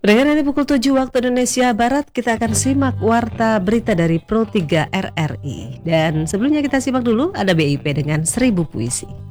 Dengan nanti pukul 7 waktu Indonesia Barat, kita akan simak warta berita dari Pro 3 RRI. Dan sebelumnya kita simak dulu ada BIP dengan 1000 puisi.